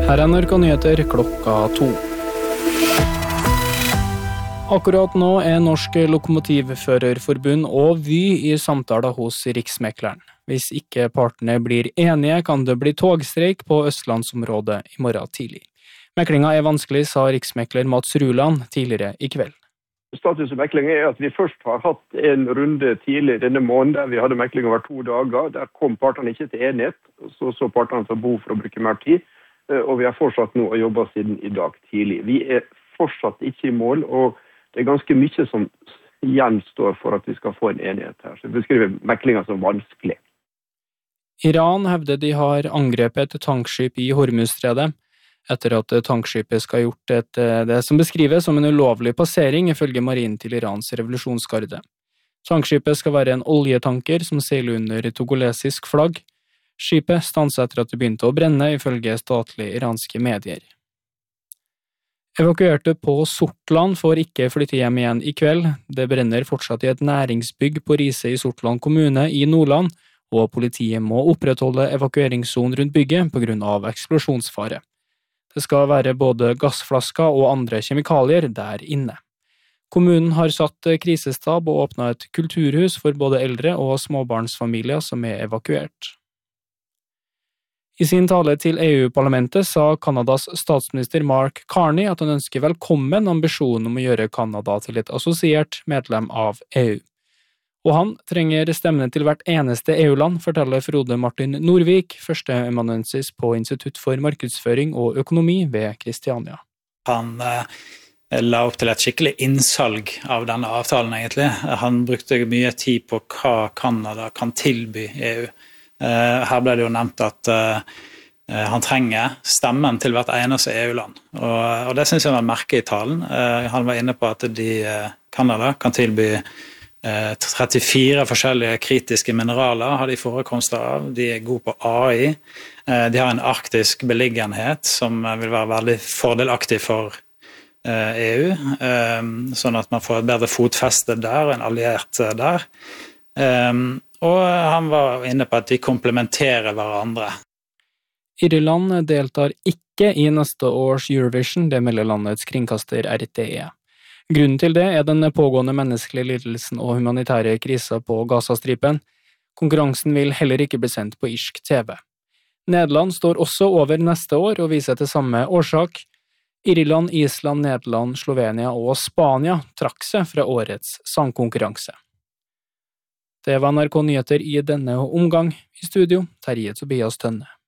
Her er NRK Nyheter klokka 2. Akkurat nå er Norsk Lokomotivførerforbund og Vy i samtaler hos Riksmekleren. Hvis ikke partene blir enige, kan det bli togstreik på Østlandsområdet i morgen tidlig. Meklinga er vanskelig, sa riksmekler Mats Ruland tidligere i kveld. Status i meklingen er at vi først har hatt en runde tidlig denne måneden der vi hadde mekling over 2 dager. Der kom partene ikke til enighet, så partene får behov for å bruke mer tid. Og vi har fortsatt nå å jobbe siden i dag tidlig. Vi er fortsatt ikke i mål, og det er ganske mye som gjenstår for at vi skal få en enighet her. Så vi beskriver meklingen som vanskelig. Iran hevder de har angrepet et tankskip i Hormuzstredet, etter at tankskipet skal ha gjort det som beskrives som en ulovlig passering ifølge marinen til Irans revolusjonsgarde. Tankskipet skal være en oljetanker som seiler under togolesisk flagg. Skipet stanset etter at det begynte å brenne ifølge statlige iranske medier. Evakuerte på Sortland får ikke flytte hjem igjen i kveld. Det brenner fortsatt i et næringsbygg på Riise i Sortland kommune i Nordland, og politiet må opprettholde evakueringssonen rundt bygget på grunn av eksplosjonsfare. Det skal være både gassflasker og andre kjemikalier der inne. Kommunen har satt krisestab og åpnet et kulturhus for både eldre og småbarnsfamilier som er evakuert. I sin tale til EU-parlamentet sa Kanadas statsminister Mark Carney at han ønsker velkommen ambisjonen om å gjøre Kanada til et assosiert medlem av EU. Og han trenger stemmene til hvert eneste EU-land, forteller Frode Martin Norvik, førsteamanuensis på Institutt for markedsføring og økonomi ved Kristiania. Han la opp til et skikkelig innsalg av denne avtalen egentlig. Han brukte mye tid på hva Kanada kan tilby EU. Her ble det jo nevnt at han trenger stemmen til hvert eneste EU-land. Og det synes jeg var merke i talen. Han var inne på at Kanada kan tilby 34 forskjellige kritiske mineraler har de forekomster av. De er gode på AI. De har en arktisk beliggenhet som vil være veldig fordelaktig for EU, sånn at man får et bedre fotfeste der og en alliert der. Og han var inne på at de komplementerer hverandre. Irland deltar ikke i neste års Eurovision, det melder landets kringkaster RTE. Grunnen til det er den pågående menneskelige lidelsen og humanitære krisen på Gazastripen. Konkurransen vil heller ikke bli sendt på irsk TV. Nederland står også over neste år og viser til samme årsak. Irland, Island, Nederland, Slovenia og Spania trakk seg fra årets sangkonkurranse. Det var NRK Nyheter i denne omgang. I studio, Terje Tobias Tønne.